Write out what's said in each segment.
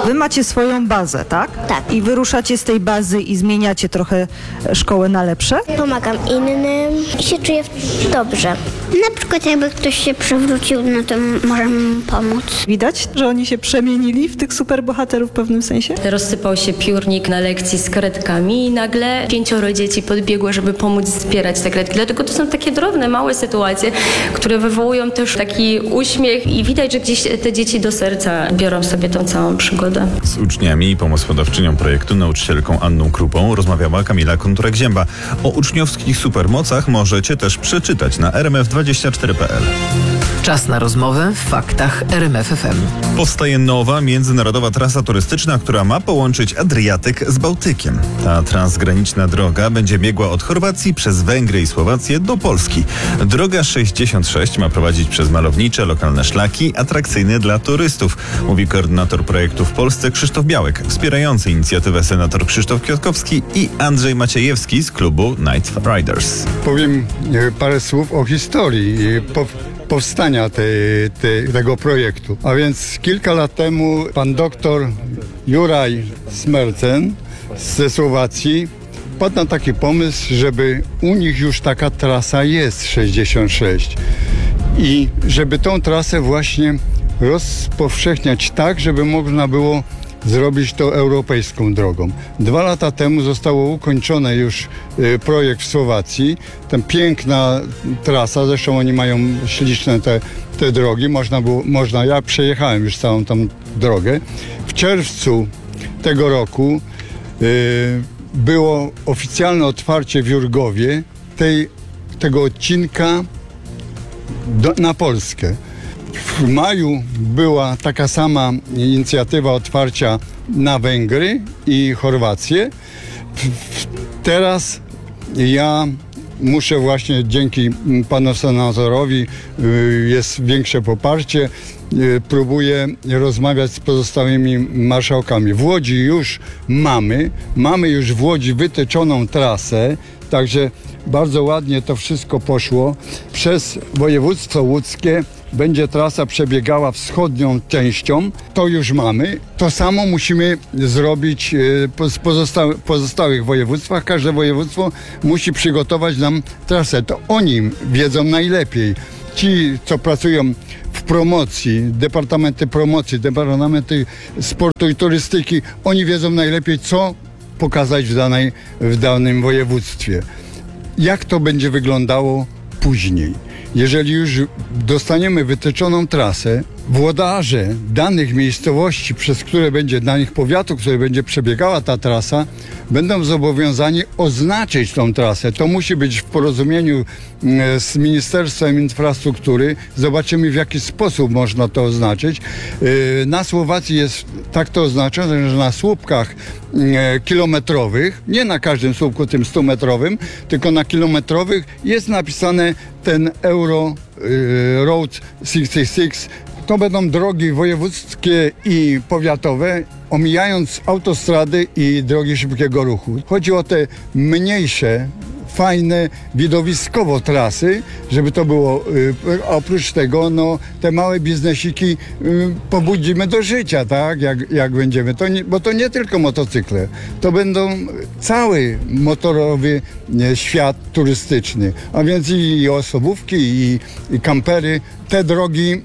Wy macie swoją bazę, tak? Tak. I wyruszacie z tej bazy i zmieniacie trochę szkołę na lepsze? Pomagam innym i się czuję dobrze. Na przykład jakby ktoś się przewrócił, no to możemy mu pomóc. Widać, że oni się przemienili w tych superbohaterów w pewnym sensie? Rozsypał się piórnik na lekcji z karetkami i nagle 5 dzieci podbiegło, żeby pomóc zbierać te karetki. Dlatego to są takie drobne, małe sytuacje, które wywołują też taki uśmiech i widać, że gdzieś te dzieci do serca biorą sobie tą całą przygodę. Z uczniami i pomysłodawczynią projektu, nauczycielką Anną Krupą, rozmawiała Kamila Konturek-Zięba. O uczniowskich supermocach możecie też przeczytać na rmf24.pl. Czas na rozmowę w faktach RMF FM. Powstaje nowa międzynarodowa trasa turystyczna, która ma połączyć Adriatyk z Bałtykiem. Ta transgraniczna droga będzie biegła od Chorwacji przez Węgry i Słowację do Polski. Droga 66 ma prowadzić przez malownicze, lokalne szlaki, atrakcyjne dla turystów, mówi koordynator projektu w Polsce Krzysztof Białek, wspierający inicjatywę senator Krzysztof Kwiatkowski i Andrzej Maciejewski z klubu Night Riders. Powiem parę słów o historii powstania tego projektu. A więc kilka lat temu pan doktor Juraj Smercen ze Słowacji wpadł na taki pomysł, żeby u nich już taka trasa jest 66 i żeby tą trasę właśnie rozpowszechniać tak, żeby można było zrobić to europejską drogą. 2 lata temu zostało ukończony już projekt w Słowacji. Tam piękna trasa, zresztą oni mają śliczne te drogi. Ja przejechałem już całą tą drogę. W czerwcu tego roku było oficjalne otwarcie w Jurgowie tego odcinka na Polskę. W maju była taka sama inicjatywa otwarcia na Węgry i Chorwację. Teraz ja muszę właśnie dzięki panu senatorowi, jest większe poparcie, próbuję rozmawiać z pozostałymi marszałkami. W Łodzi już mamy już w Łodzi wytyczoną trasę, także bardzo ładnie to wszystko poszło. Przez województwo łódzkie będzie trasa przebiegała wschodnią częścią. To już mamy. To samo musimy zrobić w pozostałych województwach. Każde województwo musi przygotować nam trasę. To oni wiedzą najlepiej. Ci, co pracują w promocji, departamenty promocji, departamenty sportu i turystyki, oni wiedzą najlepiej, co pokazać w danym województwie. Jak to będzie wyglądało później? Jeżeli już dostaniemy wytyczoną trasę, włodarze danych miejscowości, danych powiatów, które będzie przebiegała ta trasa, będą zobowiązani oznaczyć tą trasę. To musi być w porozumieniu z Ministerstwem Infrastruktury. Zobaczymy, w jaki sposób można to oznaczyć. Na Słowacji jest tak to oznaczone, że na słupkach kilometrowych, nie na każdym słupku tym 100-metrowym, tylko na kilometrowych jest napisane ten Euro Road 66. To będą drogi wojewódzkie i powiatowe, omijając autostrady i drogi szybkiego ruchu. Chodzi o te mniejsze, fajne, widowiskowo trasy, żeby to było, oprócz tego, te małe biznesiki pobudzimy do życia, tak, jak będziemy. Bo to nie tylko motocykle, to będą cały motorowy świat turystyczny, a więc i osobówki, i kampery. Te drogi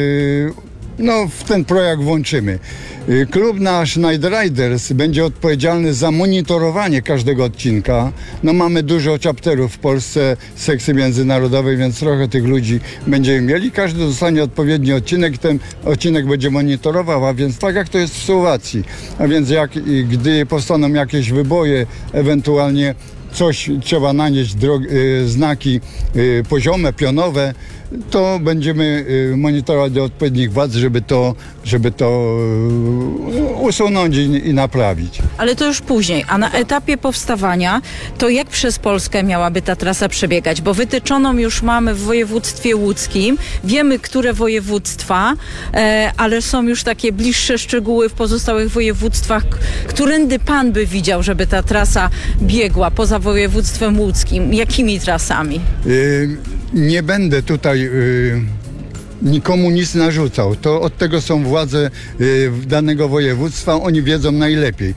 w ten projekt włączymy. Klub nasz Night Riders będzie odpowiedzialny za monitorowanie każdego odcinka. Mamy dużo chapterów w Polsce, sekcji międzynarodowej, więc trochę tych ludzi będziemy mieli. Każdy dostanie odpowiedni odcinek, ten odcinek będzie monitorował, a więc tak jak to jest w Słowacji. A więc gdy powstaną jakieś wyboje, ewentualnie coś trzeba nanieść, znaki poziome, pionowe, to będziemy monitorować do odpowiednich władz, żeby to usunąć i naprawić. Ale to już później. A na etapie powstawania, to jak przez Polskę miałaby ta trasa przebiegać? Bo wytyczoną już mamy w województwie łódzkim. Wiemy, które województwa, ale są już takie bliższe szczegóły w pozostałych województwach. Którędy pan by widział, żeby ta trasa biegła poza województwem łódzkim? Jakimi trasami? Nie będę tutaj nikomu nic narzucał. To od tego są władze danego województwa, oni wiedzą najlepiej.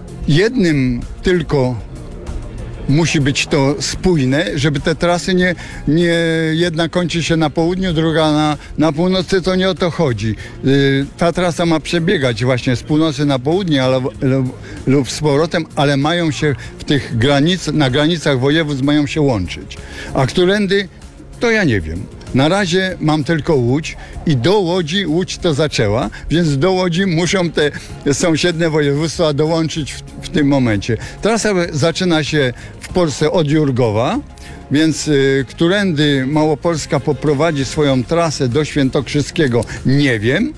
Jednym tylko musi być to spójne, żeby te trasy nie jedna kończy się na południu, druga na północy, to nie o to chodzi. Ta trasa ma przebiegać właśnie z północy na południe lub z powrotem, ale mają się na granicach województw mają się łączyć. A którędy, to ja nie wiem. Na razie mam tylko Łódź i do Łodzi Łódź to zaczęła, więc do Łodzi muszą te sąsiednie województwa dołączyć w tym momencie. Trasa zaczyna się w Polsce od Jurgowa, więc którędy Małopolska poprowadzi swoją trasę do Świętokrzyskiego, nie wiem.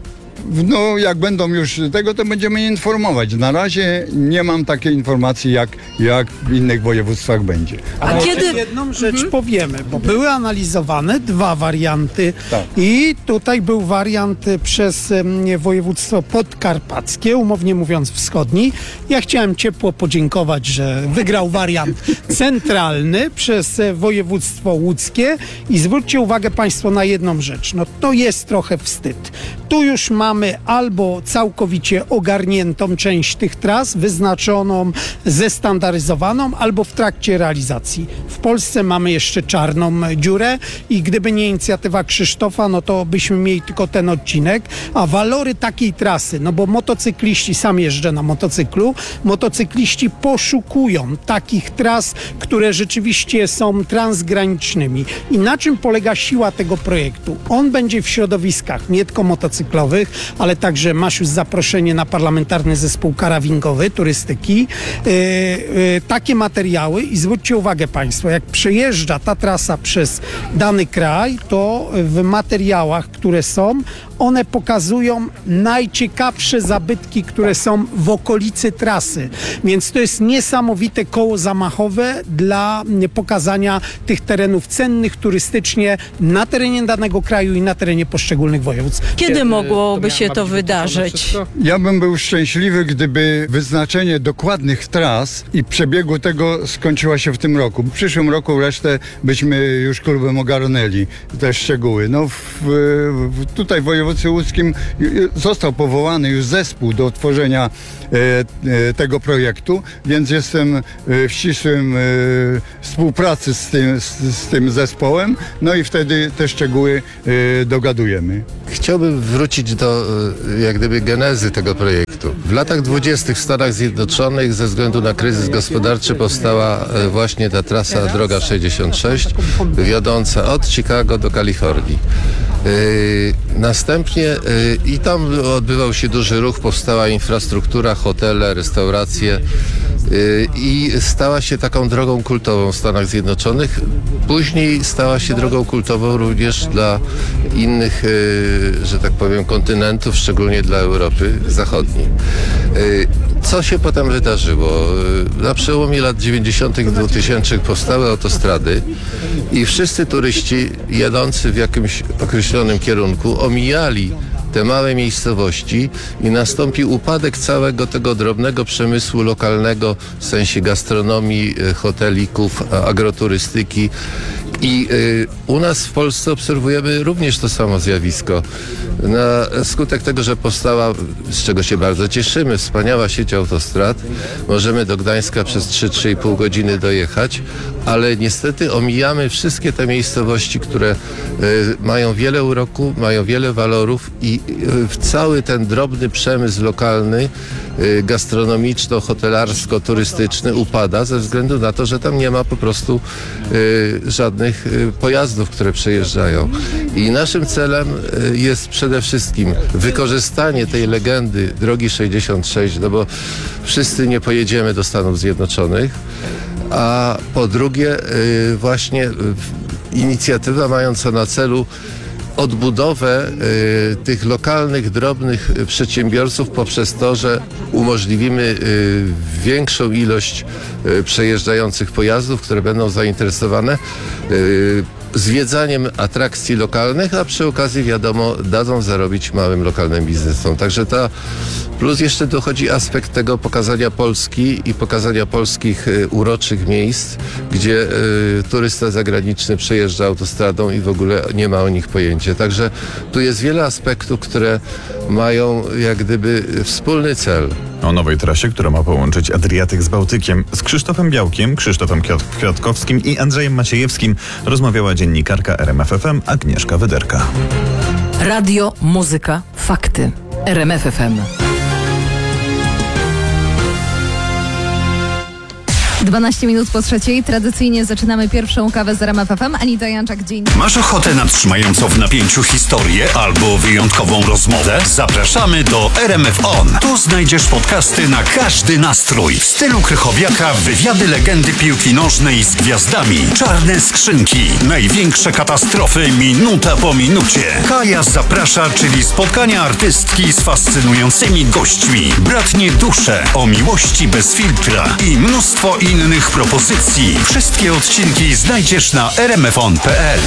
No, jak będą już tego, to będziemy informować. Na razie nie mam takiej informacji, jak w innych województwach będzie. Ale kiedy- jedną rzecz powiemy, bo były analizowane dwa warianty Tak. i tutaj był wariant przez województwo podkarpackie, umownie mówiąc wschodni. Ja chciałem ciepło podziękować, że wygrał wariant centralny przez województwo łódzkie i zwróćcie uwagę Państwo na jedną rzecz. No to jest trochę wstyd. Tu już mamy albo całkowicie ogarniętą część tych tras, wyznaczoną, zestandaryzowaną, albo w trakcie realizacji. W Polsce mamy jeszcze czarną dziurę i gdyby nie inicjatywa Krzysztofa, no to byśmy mieli tylko ten odcinek, a walory takiej trasy, no bo motocykliści, sam jeżdżę na motocyklu, motocykliści poszukują takich tras, które rzeczywiście są transgranicznymi. I na czym polega siła tego projektu? On będzie w środowiskach nie tylko motocyklowych, ale także masz już zaproszenie na parlamentarny zespół karabingowy, turystyki, takie materiały i zwróćcie uwagę Państwo, jak przejeżdża ta trasa przez dany kraj, to w materiałach, które są, one pokazują najciekawsze zabytki, które są w okolicy trasy. Więc to jest niesamowite koło zamachowe dla pokazania tych terenów cennych turystycznie na terenie danego kraju i na terenie poszczególnych województw. Kiedy mogłoby się to wydarzyć? Ja bym był szczęśliwy, gdyby wyznaczenie dokładnych tras i przebiegu tego skończyło się w tym roku. W przyszłym roku resztę byśmy już klubem ogarnęli, te szczegóły. No tutaj w województwie łódzkim został powołany już zespół do tworzenia tego projektu, więc jestem w ścisłym współpracy z tym zespołem, no i wtedy te szczegóły dogadujemy. Chciałbym wrócić do jak gdyby genezy tego projektu. W latach 20. w Stanach Zjednoczonych ze względu na kryzys gospodarczy powstała właśnie ta trasa Droga 66 wiodąca od Chicago do Kalifornii. Następnie i tam odbywał się duży ruch, powstała infrastruktura, hotele, restauracje i stała się taką drogą kultową w Stanach Zjednoczonych. Później stała się drogą kultową również dla innych, że tak powiem, kontynentów, szczególnie dla Europy Zachodniej. Co się potem wydarzyło? Na przełomie lat 90. i 2000 powstały autostrady i wszyscy turyści jadący w jakimś określonym kierunku omijali te małe miejscowości i nastąpił upadek całego tego drobnego przemysłu lokalnego w sensie gastronomii, hotelików, agroturystyki. I u nas w Polsce obserwujemy również to samo zjawisko. Na skutek tego, że powstała, z czego się bardzo cieszymy, wspaniała sieć autostrad, możemy do Gdańska przez 3-3,5 godziny dojechać, ale niestety omijamy wszystkie te miejscowości, które mają wiele uroku, mają wiele walorów i cały ten drobny przemysł lokalny, gastronomiczno-hotelarsko-turystyczny upada ze względu na to, że tam nie ma po prostu żadnych pojazdów, które przejeżdżają. I naszym celem jest przede wszystkim wykorzystanie tej legendy Drogi 66, no bo wszyscy nie pojedziemy do Stanów Zjednoczonych, a po drugie właśnie inicjatywa mająca na celu odbudowę tych lokalnych, drobnych przedsiębiorców poprzez to, że umożliwimy większą ilość przejeżdżających pojazdów, które będą zainteresowane zwiedzaniem atrakcji lokalnych, a przy okazji wiadomo, dadzą zarobić małym lokalnym biznesom. Także plus jeszcze dochodzi aspekt tego pokazania Polski i pokazania polskich uroczych miejsc, gdzie turysta zagraniczny przejeżdża autostradą i w ogóle nie ma o nich pojęcia. Także tu jest wiele aspektów, które mają jak gdyby wspólny cel. O nowej trasie, która ma połączyć Adriatyk z Bałtykiem, z Krzysztofem Białkiem, Krzysztofem Kwiatkowskim i Andrzejem Maciejewskim rozmawiała dziennikarka RMF FM Agnieszka Wyderka. Radio, muzyka, fakty. RMF FM. 12 minut po 3:00. Tradycyjnie zaczynamy pierwszą kawę z RMF FM. Anita Janczak, dzień dobry. Masz ochotę na trzymającą w napięciu historię albo wyjątkową rozmowę? Zapraszamy do RMF On. Tu znajdziesz podcasty na każdy nastrój. W stylu Krychowiaka wywiady legendy piłki nożnej z gwiazdami. Czarne skrzynki. Największe katastrofy minuta po minucie. Kaja zaprasza, czyli spotkania artystki z fascynującymi gośćmi. Bratnie dusze o miłości bez filtra i mnóstwo innych propozycji. Wszystkie odcinki znajdziesz na rmfon.pl.